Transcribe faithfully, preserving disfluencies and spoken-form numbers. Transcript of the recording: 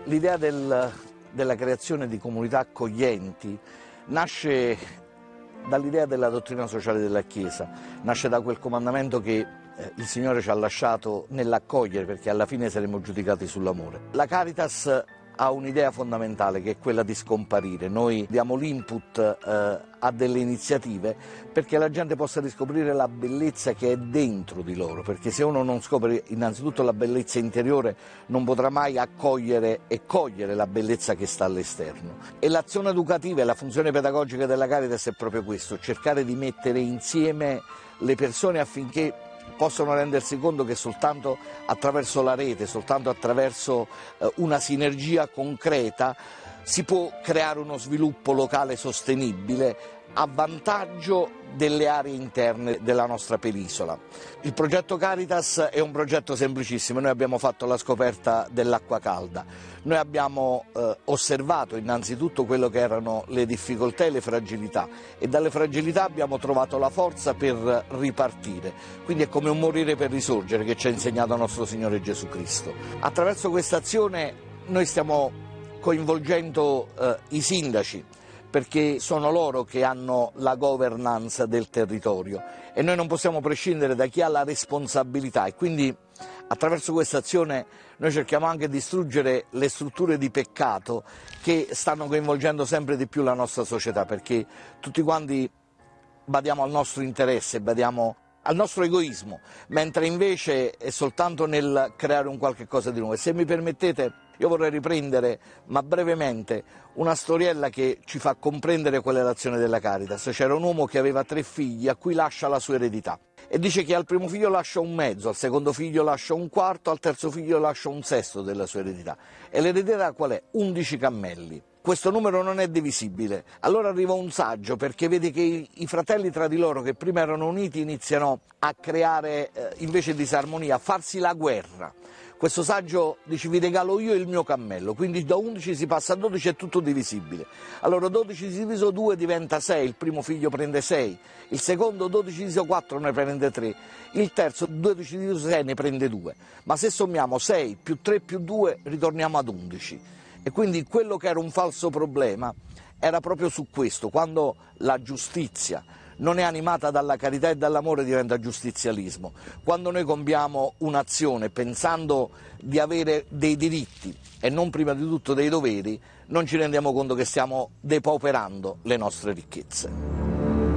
L'idea del, della creazione di comunità accoglienti nasce dall'idea della dottrina sociale della Chiesa, nasce da quel comandamento che eh, il Signore ci ha lasciato nell'accogliere, perché alla fine saremo giudicati sull'amore. La Caritas ha un'idea fondamentale, che è quella di scomparire. Noi diamo l'input eh, a delle iniziative perché la gente possa riscoprire la bellezza che è dentro di loro, perché se uno non scopre innanzitutto la bellezza interiore non potrà mai accogliere e cogliere la bellezza che sta all'esterno. E l'azione educativa e la funzione pedagogica della Caritas è proprio questo: cercare di mettere insieme le persone affinché possono rendersi conto che soltanto attraverso la rete, soltanto attraverso eh, una sinergia concreta si può creare uno sviluppo locale sostenibile a vantaggio delle aree interne della nostra penisola. Il progetto Caritas è un progetto semplicissimo. Noi abbiamo fatto la scoperta dell'acqua calda, noi abbiamo eh, osservato innanzitutto quello che erano le difficoltà e le fragilità, e dalle fragilità abbiamo trovato la forza per ripartire. Quindi è come un morire per risorgere che ci ha insegnato nostro Signore Gesù Cristo. Attraverso questa azione noi stiamo coinvolgendo eh, i sindaci, perché sono loro che hanno la governance del territorio e noi non possiamo prescindere da chi ha la responsabilità, e quindi attraverso questa azione noi cerchiamo anche di distruggere le strutture di peccato che stanno coinvolgendo sempre di più la nostra società, perché tutti quanti badiamo al nostro interesse, badiamo al nostro egoismo, mentre invece è soltanto nel creare un qualche cosa di nuovo. E se mi permettete, io vorrei riprendere, ma brevemente, una storiella che ci fa comprendere qual è l'azione della Caritas. C'era un uomo che aveva tre figli a cui lascia la sua eredità e dice che al primo figlio lascia un mezzo, al secondo figlio lascia un quarto, al terzo figlio lascia un sesto della sua eredità. E l'eredità qual è? undici cammelli. Questo numero non è divisibile. Allora arriva un saggio, perché vede che i, i fratelli tra di loro, che prima erano uniti, iniziano a creare eh, invece disarmonia, a farsi la guerra. Questo saggio dice: vi regalo io il mio cammello, quindi da undici si passa a dodici, è tutto divisibile. Allora dodici diviso due diventa sei, il primo figlio prende sei, il secondo dodici diviso quattro ne prende tre, il terzo dodici diviso sei ne prende due, ma se sommiamo sei più tre più due ritorniamo ad undici. E quindi quello che era un falso problema era proprio su questo: quando la giustizia non è animata dalla carità e dall'amore diventa giustizialismo. Quando noi compiamo un'azione pensando di avere dei diritti e non prima di tutto dei doveri, non ci rendiamo conto che stiamo depauperando le nostre ricchezze.